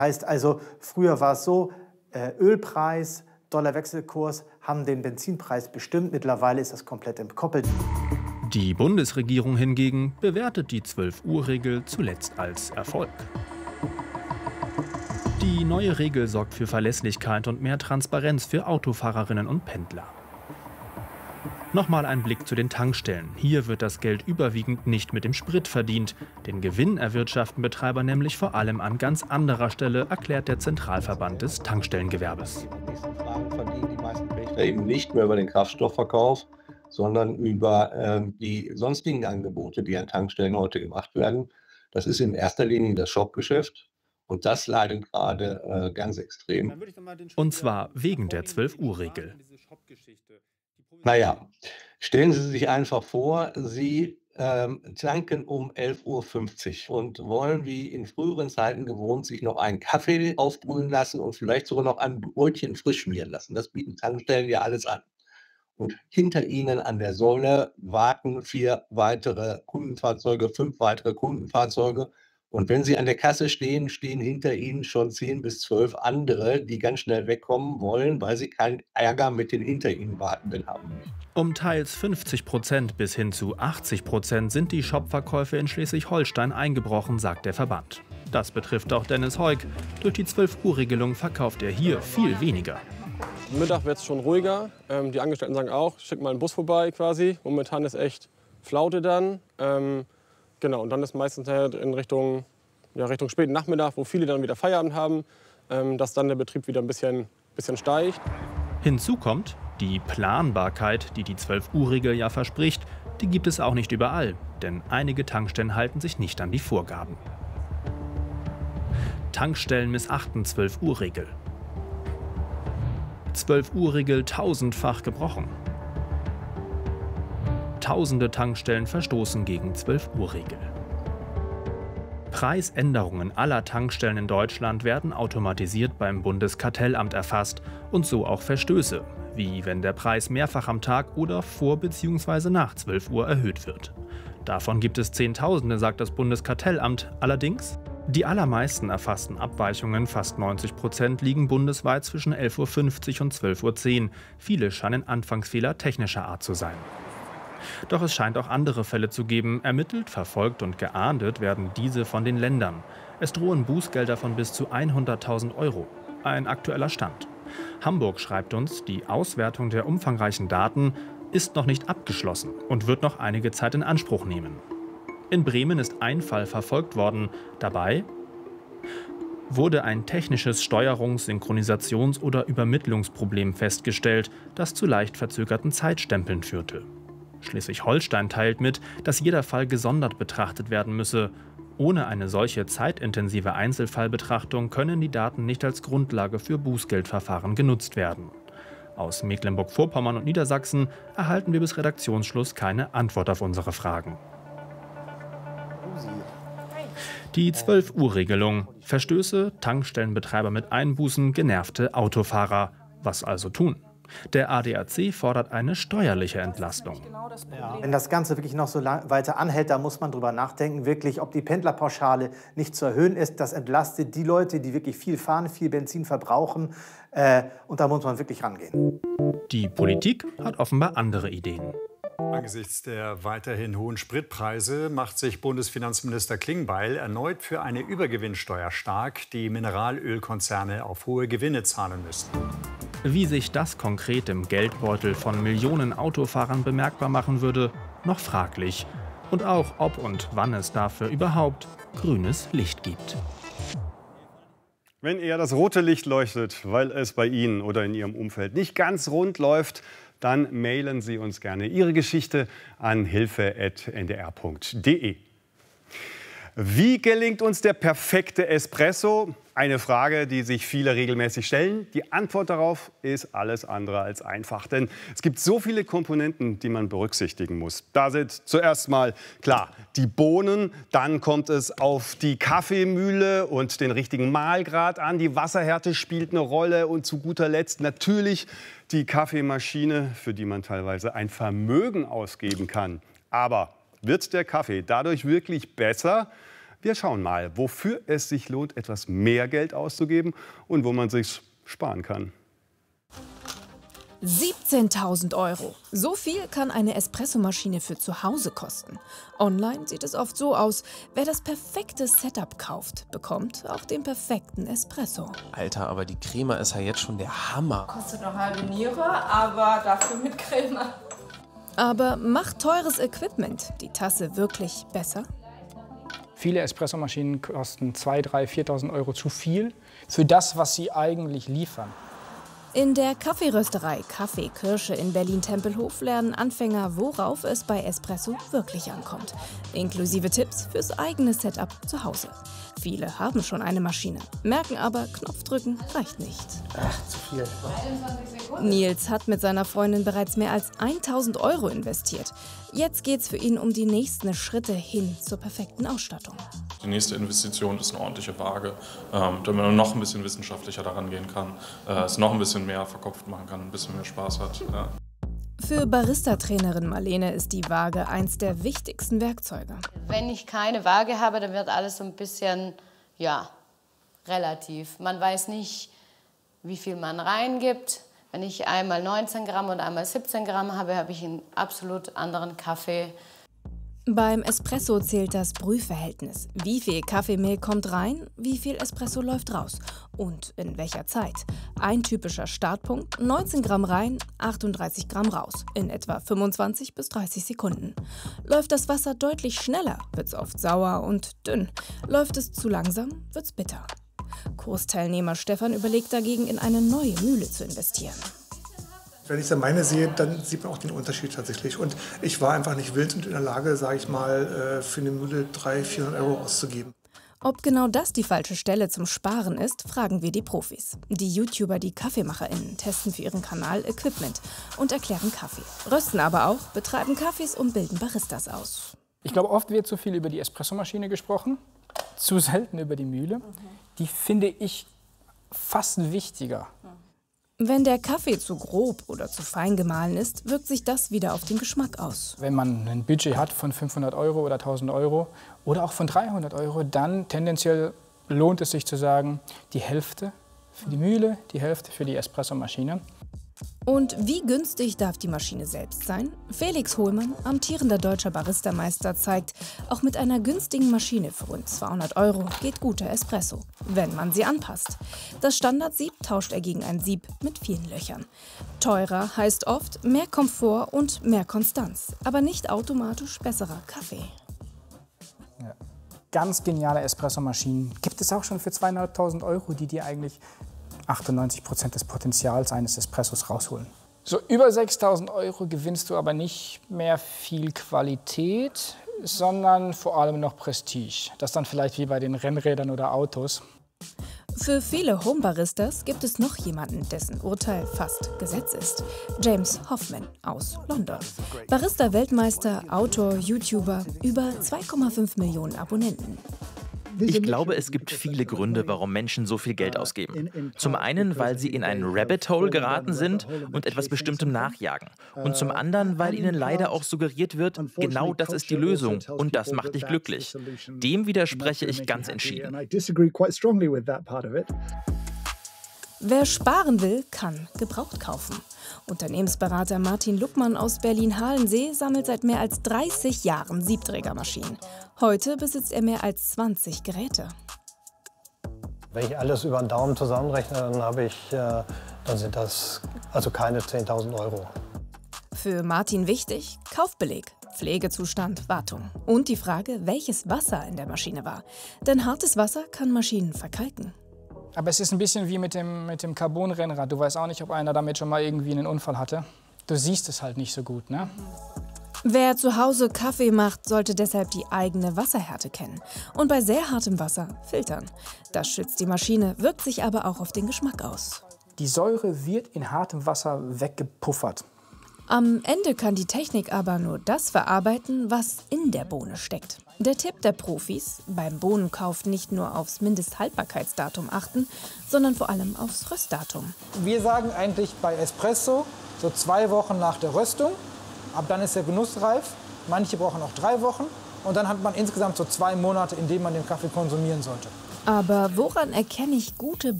Heißt also, früher war es so, Ölpreis, Dollarwechselkurs haben den Benzinpreis bestimmt. Mittlerweile ist das komplett entkoppelt. Die Bundesregierung hingegen bewertet die 12-Uhr-Regel zuletzt als Erfolg. Die neue Regel sorgt für Verlässlichkeit und mehr Transparenz für Autofahrerinnen und Pendler. Nochmal ein Blick zu den Tankstellen. Hier wird das Geld überwiegend nicht mit dem Sprit verdient. Den Gewinn erwirtschaften Betreiber nämlich vor allem an ganz anderer Stelle, erklärt der Zentralverband des Tankstellengewerbes. Verdienen die meisten Pächter eben nicht mehr über den Kraftstoffverkauf, sondern über die sonstigen Angebote, die an Tankstellen heute gemacht werden. Das ist in erster Linie das Shopgeschäft. Und das leidet gerade ganz extrem. Und zwar wegen der 12-Uhr-Regel. Naja, stellen Sie sich einfach vor, Sie tanken um 11:50 Uhr und wollen wie in früheren Zeiten gewohnt sich noch einen Kaffee aufbrühen lassen und vielleicht sogar noch ein Brötchen frisch schmieren lassen. Das bieten Tankstellen ja alles an. Und hinter Ihnen an der Säule warten 4 weitere Kundenfahrzeuge, 5 weitere Kundenfahrzeuge. Und wenn Sie an der Kasse stehen, stehen hinter Ihnen schon 10 bis 12 andere, die ganz schnell wegkommen wollen, weil sie keinen Ärger mit den hinter ihnen Wartenden haben. Um teils 50% bis hin zu 80% sind die Shopverkäufe in Schleswig-Holstein eingebrochen, sagt der Verband. Das betrifft auch Dennis Heuk. Durch die 12-Uhr-Regelung verkauft er hier viel weniger. Mittag wird es schon ruhiger. Die Angestellten sagen auch, schick mal einen Bus vorbei quasi. Momentan ist echt Flaute dann. Genau, und dann ist meistens halt in Richtung späten Nachmittag, wo viele dann wieder Feierabend haben, dass dann der Betrieb wieder ein bisschen steigt. Hinzu kommt, die Planbarkeit, die die 12-Uhr-Regel ja verspricht, die gibt es auch nicht überall. Denn einige Tankstellen halten sich nicht an die Vorgaben. Tankstellen missachten 12-Uhr-Regel. 12-Uhr-Regel tausendfach gebrochen. Tausende Tankstellen verstoßen gegen 12-Uhr-Regel. Preisänderungen aller Tankstellen in Deutschland werden automatisiert beim Bundeskartellamt erfasst und so auch Verstöße, wie wenn der Preis mehrfach am Tag oder vor bzw. nach 12 Uhr erhöht wird. Davon gibt es Zehntausende, sagt das Bundeskartellamt. Allerdings, die allermeisten erfassten Abweichungen, fast 90%, liegen bundesweit zwischen 11:50 Uhr und 12:10 Uhr. Viele scheinen Anfangsfehler technischer Art zu sein. Doch es scheint auch andere Fälle zu geben. Ermittelt, verfolgt und geahndet werden diese von den Ländern. Es drohen Bußgelder von bis zu 100.000 Euro. Ein aktueller Stand. Hamburg schreibt uns, die Auswertung der umfangreichen Daten ist noch nicht abgeschlossen und wird noch einige Zeit in Anspruch nehmen. In Bremen ist ein Fall verfolgt worden. Dabei wurde ein technisches Steuerungs-, Synchronisations- oder Übermittlungsproblem festgestellt, das zu leicht verzögerten Zeitstempeln führte. Schleswig-Holstein teilt mit, dass jeder Fall gesondert betrachtet werden müsse. Ohne eine solche zeitintensive Einzelfallbetrachtung können die Daten nicht als Grundlage für Bußgeldverfahren genutzt werden. Aus Mecklenburg-Vorpommern und Niedersachsen erhalten wir bis Redaktionsschluss keine Antwort auf unsere Fragen. Die 12-Uhr-Regelung. Verstöße, Tankstellenbetreiber mit Einbußen, genervte Autofahrer. Was also tun? Der ADAC fordert eine steuerliche Entlastung. Wenn das Ganze wirklich noch so weiter anhält, da muss man drüber nachdenken, wirklich, ob die Pendlerpauschale nicht zu erhöhen ist. Das entlastet die Leute, die wirklich viel fahren, viel Benzin verbrauchen. Und da muss man wirklich rangehen. Die Politik hat offenbar andere Ideen. Angesichts der weiterhin hohen Spritpreise macht sich Bundesfinanzminister Klingbeil erneut für eine Übergewinnsteuer stark, die Mineralölkonzerne auf hohe Gewinne zahlen müssen. Wie sich das konkret im Geldbeutel von Millionen Autofahrern bemerkbar machen würde, noch fraglich. Und auch, ob und wann es dafür überhaupt grünes Licht gibt. Wenn eher das rote Licht leuchtet, weil es bei Ihnen oder in Ihrem Umfeld nicht ganz rund läuft, dann mailen Sie uns gerne Ihre Geschichte an hilfe@ndr.de. Wie gelingt uns der perfekte Espresso? Eine Frage, die sich viele regelmäßig stellen. Die Antwort darauf ist alles andere als einfach. Denn es gibt so viele Komponenten, die man berücksichtigen muss. Da sind zuerst mal, klar, die Bohnen. Dann kommt es auf die Kaffeemühle und den richtigen Mahlgrad an. Die Wasserhärte spielt eine Rolle. Und zu guter Letzt natürlich die Kaffeemaschine, für die man teilweise ein Vermögen ausgeben kann. Aber wird der Kaffee dadurch wirklich besser? Wir schauen mal, wofür es sich lohnt, etwas mehr Geld auszugeben und wo man sich sparen kann. 17.000 €. So viel kann eine Espressomaschine für zu Hause kosten. Online sieht es oft so aus, wer das perfekte Setup kauft, bekommt auch den perfekten Espresso. Alter, aber die Crema ist ja jetzt schon der Hammer. Kostet noch halbe Niere, aber dafür mit Crema. Aber macht teures Equipment die Tasse wirklich besser? Viele Espressomaschinen kosten 2.000, 3.000, 4.000 € zu viel für das, was sie eigentlich liefern. In der Kaffeerösterei Kaffee Kirsche in Berlin-Tempelhof lernen Anfänger, worauf es bei Espresso wirklich ankommt. Inklusive Tipps fürs eigene Setup zu Hause. Viele haben schon eine Maschine, merken aber, Knopfdrücken reicht nicht. Ach, zu viel. Nils hat mit seiner Freundin bereits mehr als 1.000 € investiert. Jetzt geht's für ihn um die nächsten Schritte hin zur perfekten Ausstattung. Die nächste Investition ist eine ordentliche Waage, damit man noch ein bisschen wissenschaftlicher daran gehen kann, es noch ein bisschen mehr verkopft machen kann, ein bisschen mehr Spaß hat. Ja. Für Barista-Trainerin Marlene ist die Waage eins der wichtigsten Werkzeuge. Wenn ich keine Waage habe, dann wird alles so ein bisschen, ja, relativ. Man weiß nicht, wie viel man reingibt. Wenn ich einmal 19 Gramm und einmal 17 Gramm habe, habe ich einen absolut anderen Kaffee. Beim Espresso zählt das Brühverhältnis. Wie viel Kaffeemehl kommt rein, wie viel Espresso läuft raus und in welcher Zeit. Ein typischer Startpunkt, 19 Gramm rein, 38 Gramm raus, in etwa 25 bis 30 Sekunden. Läuft das Wasser deutlich schneller, wird es oft sauer und dünn. Läuft es zu langsam, wird es bitter. Kursteilnehmer Stefan überlegt dagegen, in eine neue Mühle zu investieren. Wenn ich dann meine sehe, dann sieht man auch den Unterschied tatsächlich. Und ich war einfach nicht willens und in der Lage, sage ich mal, für eine Mühle 300, 400 € auszugeben. Ob genau das die falsche Stelle zum Sparen ist, fragen wir die Profis. Die YouTuber, die KaffeemacherInnen, testen für ihren Kanal Equipment und erklären Kaffee. Rösten aber auch, betreiben Kaffees und bilden Baristas aus. Ich glaube, oft wird zu viel über die Espressomaschine gesprochen, zu selten über die Mühle. Die finde ich fast wichtiger. Wenn der Kaffee zu grob oder zu fein gemahlen ist, wirkt sich das wieder auf den Geschmack aus. Wenn man ein Budget hat von 500 € oder 1.000 € oder auch von 300 €, dann tendenziell lohnt es sich zu sagen, die Hälfte für die Mühle, die Hälfte für die Espressomaschine. Und wie günstig darf die Maschine selbst sein? Felix Hohlmann, amtierender deutscher Baristameister, zeigt, auch mit einer günstigen Maschine für rund 200 € geht guter Espresso, wenn man sie anpasst. Das Standardsieb tauscht er gegen ein Sieb mit vielen Löchern. Teurer heißt oft mehr Komfort und mehr Konstanz, aber nicht automatisch besserer Kaffee. Ja. Ganz geniale Espressomaschinen gibt es auch schon für 2.500 €, die dir eigentlich 98% des Potenzials eines Espressos rausholen. So über 6.000 € gewinnst du aber nicht mehr viel Qualität, sondern vor allem noch Prestige. Das dann vielleicht wie bei den Rennrädern oder Autos. Für viele Homebaristas gibt es noch jemanden, dessen Urteil fast Gesetz ist. James Hoffman aus London. Barista-Weltmeister, Autor, YouTuber, über 2,5 Millionen Abonnenten. Ich glaube, es gibt viele Gründe, warum Menschen so viel Geld ausgeben. Zum einen, weil sie in ein Rabbit Hole geraten sind und etwas Bestimmtem nachjagen. Und zum anderen, weil ihnen leider auch suggeriert wird, genau das ist die Lösung und das macht dich glücklich. Dem widerspreche ich ganz entschieden. Wer sparen will, kann gebraucht kaufen. Unternehmensberater Martin Luckmann aus Berlin-Halensee sammelt seit mehr als 30 Jahren Siebträgermaschinen. Heute besitzt er mehr als 20 Geräte. Wenn ich alles über den Daumen zusammenrechne, dann sind das also keine 10.000 €. Für Martin wichtig: Kaufbeleg, Pflegezustand, Wartung. Und die Frage, welches Wasser in der Maschine war. Denn hartes Wasser kann Maschinen verkalken. Aber es ist ein bisschen wie mit dem Carbon-Rennrad. Du weißt auch nicht, ob einer damit schon mal irgendwie einen Unfall hatte. Du siehst es halt nicht so gut, ne? Wer zu Hause Kaffee macht, sollte deshalb die eigene Wasserhärte kennen. Und bei sehr hartem Wasser filtern. Das schützt die Maschine, wirkt sich aber auch auf den Geschmack aus. Die Säure wird in hartem Wasser weggepuffert. Am Ende kann die Technik aber nur das verarbeiten, was in der Bohne steckt. Der Tipp der Profis: beim Bohnenkauf nicht nur aufs Mindesthaltbarkeitsdatum achten, sondern vor allem aufs Röstdatum. Wir sagen eigentlich bei Espresso so 2 Wochen nach der Röstung. Ab dann ist er genussreif. Manche brauchen auch 3 Wochen. und dann hat man insgesamt so 2 Monate, in denen man den Kaffee konsumieren sollte. Aber woran erkenne ich gute